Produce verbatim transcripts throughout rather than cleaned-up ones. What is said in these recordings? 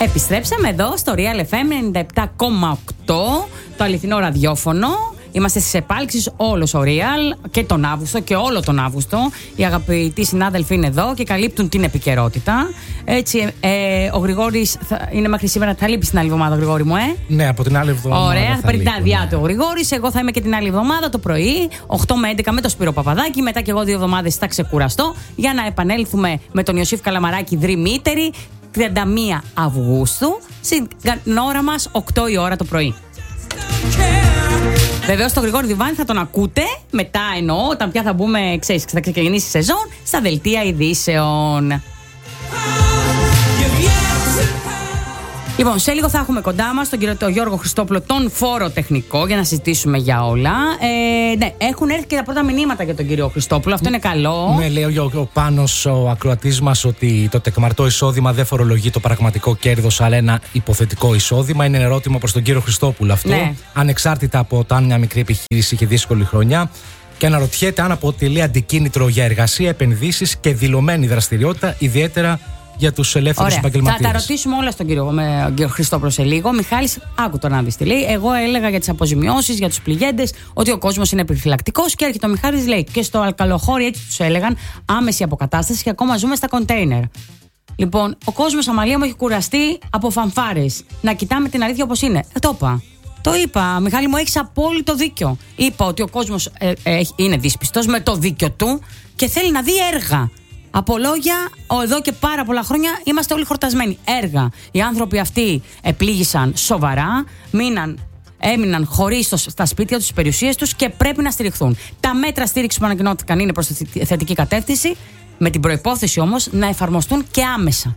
Επιστρέψαμε εδώ στο Real εφ εμ ενενήντα επτά κόμμα οκτώ, το αληθινό ραδιόφωνο. Είμαστε στις επάλξεις όλος ο Real και τον Αύγουστο και όλο τον Αύγουστο. Οι αγαπητοί συνάδελφοι είναι εδώ και καλύπτουν την επικαιρότητα. Έτσι, ε, ο Γρηγόρης θα είναι μέχρι σήμερα. Θα λείπει την άλλη εβδομάδα, Γρηγόρη μου, ε. Ναι, από την άλλη εβδομάδα. Ωραία, θα παίρνει την άδειά ναι. του ο Γρηγόρης. Εγώ θα είμαι και την άλλη εβδομάδα το πρωί, οκτώ με έντεκα με τον Σπύρο Παπαδάκη. Μετά και εγώ δύο εβδομάδες θα ξεκουραστώ για να επανέλθουμε με τον Ιωσήφ Καλαμαράκη Δρυμύτερη τριάντα μία Αυγούστου, στην ώρα μας οκτώ η ώρα το πρωί. Βεβαίως τον Γρηγόρη Διβάνη θα τον ακούτε μετά, εννοώ, όταν πια θα μπούμε, ξέρεις, θα ξεκινήσει η σεζόν, στα δελτία ειδήσεων. Λοιπόν, σε λίγο θα έχουμε κοντά μας τον κύριο τον Γιώργο Χριστόπουλο, τον φοροτεχνικό, για να συζητήσουμε για όλα. Ε, ναι, έχουν έρθει και τα πρώτα μηνύματα για τον κύριο Χριστόπουλο, αυτό είναι καλό. Ναι, λέει ο, ο Πάνος, ο ακροατής μας, ότι το τεκμαρτό εισόδημα δεν φορολογεί το πραγματικό κέρδος, αλλά ένα υποθετικό εισόδημα. Είναι ερώτημα προς τον κύριο Χριστόπουλο αυτό. Ναι. Ανεξάρτητα από το αν μια μικρή επιχείρηση είχε δύσκολη χρονιά. Και αναρωτιέται αν αποτελεί αντικίνητρο για εργασία, επενδύσεις και δηλωμένη δραστηριότητα, ιδιαίτερα για τους ελεύθερους επαγγελματίες. Θα τα ρωτήσουμε όλα στον κύριο, με, κύριο Χριστόπουλο σε λίγο. Μιχάλης, άκου τον να δεις τι λέει. Εγώ έλεγα για τις αποζημιώσεις, για τους πληγέντες, ότι ο κόσμος είναι επιφυλακτικός. Και έρχεται ο Μιχάλης, λέει, και στο Αλκαλοχώρι έτσι τους έλεγαν, άμεση αποκατάσταση και ακόμα ζούμε στα κοντέινερ. Λοιπόν, ο κόσμος, Αμαλία μου, έχει κουραστεί από φανφάρες. Να κοιτάμε την αλήθεια όπως είναι. Ε, το είπα. Το είπα, Μιχάλη μου, έχεις απόλυτο δίκιο. Είπα ότι ο κόσμος ε, ε, είναι δύσπιστος με το δίκιο του και θέλει να δει έργα. Από λόγια, εδώ και πάρα πολλά χρόνια είμαστε όλοι χορτασμένοι. Έργα. Οι άνθρωποι αυτοί επλήγησαν σοβαρά, μείναν, έμειναν χωρίς το, στα σπίτια τους, στις περιουσίες τους και πρέπει να στηριχθούν. Τα μέτρα στήριξης που ανακοινώθηκαν είναι προς τη θετική κατεύθυνση, με την προϋπόθεση όμως να εφαρμοστούν και άμεσα.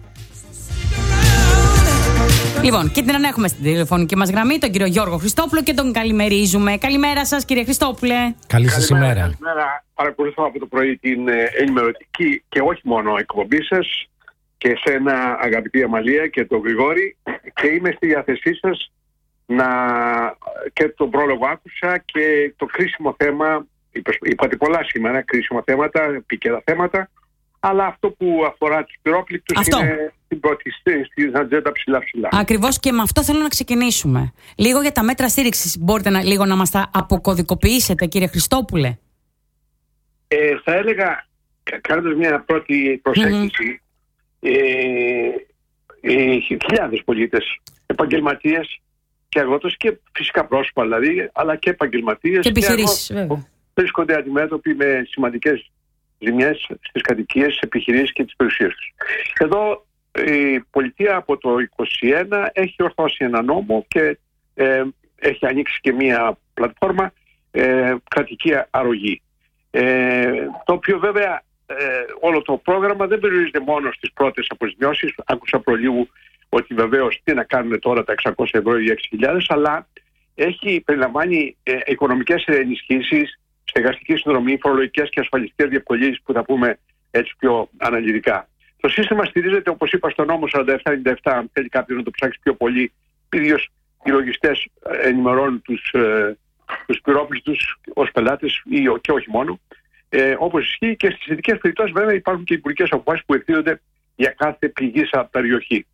Λοιπόν, και την ανέχουμε στην τηλεφωνική μας γραμμή τον κύριο Γιώργο Χριστόπουλο και τον καλημερίζουμε. Καλημέρα σας, κύριε Χριστόπουλε. Καλή σας ημέρα. Καλημέρα. Παρακολουθώ από το πρωί την ενημερωτική και όχι μόνο εκπομπή σας και εσένα, αγαπητή Αμαλία, και τον Γρηγόρη, και είμαι στη διάθεσή σας να και τον πρόλογο άκουσα και το κρίσιμο θέμα. Είπατε πολλά σήμερα, κρίσιμα θέματα, επίκαιρα θέματα. Αλλά αυτό που αφορά τους πυρόπληκτους είναι στην πρώτη, στην ατζέντα ψηλά ψηλά. Ακριβώς, και με αυτό θέλω να ξεκινήσουμε. Λίγο για τα μέτρα στήριξης. Μπορείτε να, λίγο να μας τα αποκωδικοποιήσετε, κύριε Χριστόπουλε? Ε, θα έλεγα, κάνοντας μια πρώτη προσέγγιση, mm-hmm. ε, ε, χιλιάδες πολίτες, επαγγελματίες και αγρότες και φυσικά πρόσωπα δηλαδή, αλλά και επαγγελματίες και επιχειρήσεις, βέβαια, βρίσκονται αντιμέτωποι με σημαντικές ζημιές στις κατοικίες, στις επιχειρήσεις και τις περιουσίες τους. Εδώ η πολιτεία από το είκοσι ένα έχει ορθώσει ένα νόμο και ε, έχει ανοίξει και μια πλατφόρμα ε, κρατική αρρωγή. Ε, το οποίο βέβαια ε, όλο το πρόγραμμα δεν περιορίζεται μόνο στις πρώτες αποζημιώσεις. Άκουσα προλίγου ότι βεβαίως τι να κάνουμε τώρα τα εξακόσια ευρώ ή έξι χιλιάδες, αλλά έχει περιλαμβάνει ε, οικονομικές ενισχύσεις, στεγαστική συνδρομή, φορολογικές και ασφαλιστικές διευκολύνσεις που θα πούμε έτσι πιο αναλυτικά. Το σύστημα στηρίζεται, όπως είπα, στο νόμο σαράντα επτά ενενήντα επτά. Αν θέλει κάποιος να το ψάξει πιο πολύ, ίδιος οι λογιστές ενημερώνουν τους, ε, τους πυρόπληκτους ως πελάτες ή, και όχι μόνο. Ε, όπως ισχύει και στις ειδικές περιπτώσεις, βέβαια, υπάρχουν και υπουργικές αποφάσεις που ευθύνονται για κάθε πληγήσα περιοχή.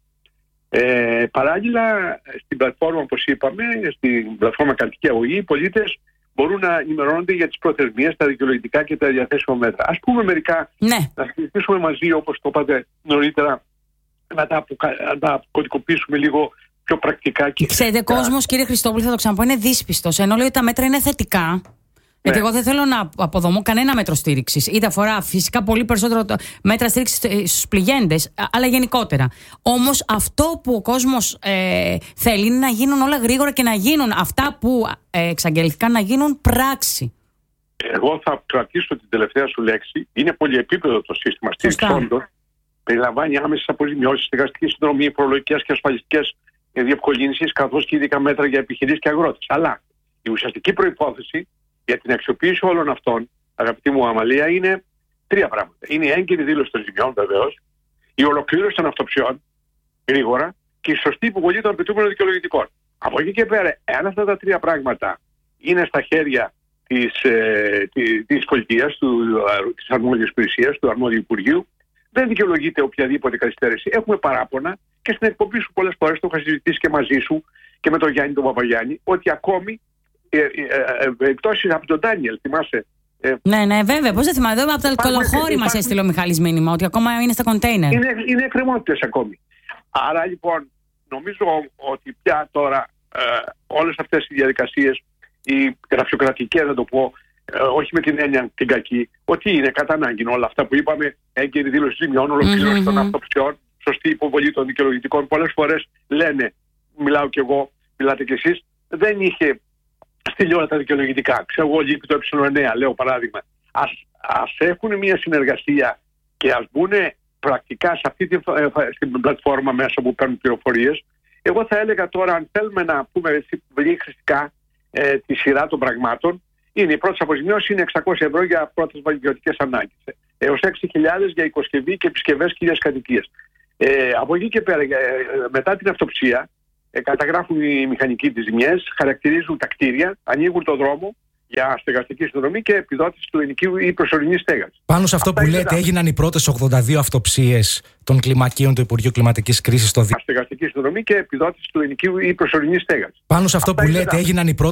Ε, παράλληλα, στην πλατφόρμα, όπως είπαμε, στην πλατφόρμα κρατική αγωγή, οι πολίτες μπορούν να ενημερώνονται για τις προθεσμίες, τα δικαιολογητικά και τα διαθέσιμα μέτρα. Ας πούμε μερικά, ναι. να συζητήσουμε μαζί, όπως το είπατε νωρίτερα, να τα, αποκα... τα κωδικοποιήσουμε λίγο πιο πρακτικά. Και ξέρετε, κόσμος, κύριε Χριστόπουλο, θα το ξαναπώ, είναι δύσπιστος. Ενώ λέει ότι τα μέτρα είναι θετικά. Γιατί ναι. εγώ δεν θέλω να αποδομώ κανένα μέτρο στήριξης. Είτε αφορά φυσικά πολύ περισσότερο μέτρα στήριξης στους πληγέντες, αλλά γενικότερα. Όμως αυτό που ο κόσμος ε, θέλει είναι να γίνουν όλα γρήγορα και να γίνουν αυτά που ε, εξαγγελθήκαν να γίνουν πράξη. Εγώ θα κρατήσω την τελευταία σου λέξη. Είναι πολυεπίπεδο το σύστημα στήριξης όντως. Περιλαμβάνει άμεσες αποζημιώσεις, στεγαστική συνδρομή, φορολογικές και ασφαλιστικές διευκολύνσεις, καθώς και ειδικά μέτρα για επιχειρήσεις και αγρότες. Αλλά η ουσιαστική προϋπόθεση για την αξιοποίηση όλων αυτών, αγαπητή μου Αμαλία, είναι τρία πράγματα. Είναι η έγκαιρη δήλωση των ζημιών, βεβαίως, η ολοκλήρωση των αυτοψιών γρήγορα και η σωστή υποβολή των απαιτούμενων δικαιολογητικών. Από εκεί και πέρα, εάν αυτά τα τρία πράγματα είναι στα χέρια της, ε, της, της πολιτείας, του, της αρμόδιας υπηρεσίας, του αρμόδιου Υπουργείου, δεν δικαιολογείται οποιαδήποτε καθυστέρηση. Έχουμε παράπονα και στην εκπομπή σου πολλές φορές το είχα συζητήσει και μαζί σου και με τον Γιάννη τον Παπαγιάννη, ότι ακόμη εκτόσεις από τον Ντάνιελ, θυμάσαι. Ε, ναι, ναι, βέβαια. Πώς δεν θυμάμαι. Εδώ από το αλκοολοχώρι μας έστειλε ο Μιχάλης μήνυμα ότι ακόμα είναι στα κοντέινερ. Είναι, είναι εκκρεμότητες ακόμη. Άρα λοιπόν, νομίζω ότι πια τώρα ε, όλες αυτές οι διαδικασίες, οι γραφειοκρατικές, να το πω, ε, όχι με την έννοια την κακή, ότι είναι κατά ανάγκη όλα αυτά που είπαμε, έγκαιρη δήλωση ζημιών, ολοκλήρωση mm-hmm. των αυτοψιών, σωστή υποβολή των δικαιολογητικών. Πολλές φορές λένε, μιλάω κι εγώ, μιλάτε κι εσείς, δεν είχε στείλει όλα τα δικαιολογητικά. Ξέρω εγώ, λείπει το ε εννέα, λέω παράδειγμα. Ας, ας έχουν μια συνεργασία και ας μπουν πρακτικά σε αυτή την, στην πλατφόρμα μέσα που παίρνουν πληροφορίες. Εγώ θα έλεγα τώρα, αν θέλουμε να πούμε χρηστικά ε, τη σειρά των πραγμάτων, είναι η πρώτη αποζημίωση είναι εξακόσια ευρώ για πρώτες βαγγελιωτικές ανάγκες. Έως έξι χιλιάδες για οικοσκευή και επισκευές κυρίας κατοικίας. Ε, από εκεί και πέρα, ε, μετά την αυτοψία, ε, καταγράφουν οι μηχανικοί τις ζημιές, χαρακτηρίζουν τα κτίρια, ανοίγουν το δρόμο για στεγαστική συνδρομή και επιδότηση του ενοικίου ή προσωρινή στέγαση. Πάνω σε αυτό αυτά που λέτε, τα... έγιναν οι πρώτες ογδόντα δύο αυτοψίες των κλιμακίων του Υπουργείου Κλιματικής Κρίσης στο Δήμο. Στεγαστική συνδρομή και επιδότηση του ενοικίου ή προσωρινή στέγαση. Πάνω σε αυτό αυτά που λέτε, έγιναν οι πρώτες